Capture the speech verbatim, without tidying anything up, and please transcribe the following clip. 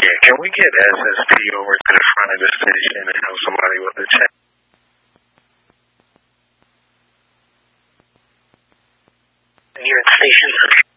Yeah, can we get S S P over to the front of the station and have somebody with a check? Near the station.